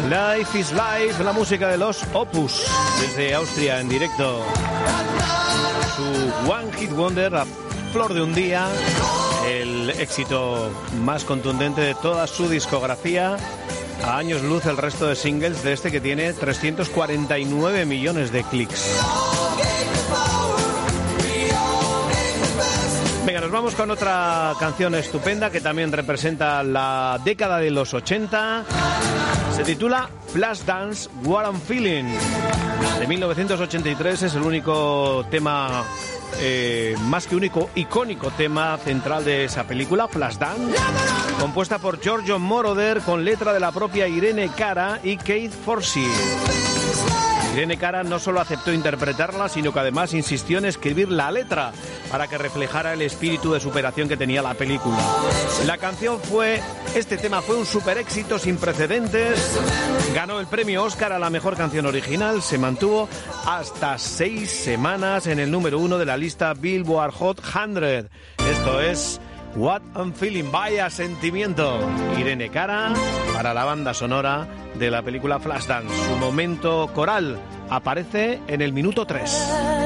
Life is Life, la música de los Opus, desde Austria en directo. Su One Hit Wonder, a flor de un día, el éxito más contundente de toda su discografía. A años luz el resto de singles de este, que tiene 349 millones de clics. Venga, nos vamos con otra canción estupenda que también representa la década de los 80. Se titula Flashdance, What I'm Feeling. De 1983, es el único tema, más que único, icónico tema central de esa película, Flashdance, compuesta por Giorgio Moroder con letra de la propia Irene Cara y Keith Forsey. Irene Cara no solo aceptó interpretarla, sino que además insistió en escribir la letra para que reflejara el espíritu de superación que tenía la película. Este tema fue un super éxito sin precedentes, ganó el premio Oscar a la mejor canción original, se mantuvo hasta 6 semanas en el número 1 de la lista Billboard Hot 100. Esto es What I'm Feeling, vaya sentimiento. Irene Cara para la banda sonora de la película Flashdance. Su momento coral aparece en el minuto 3.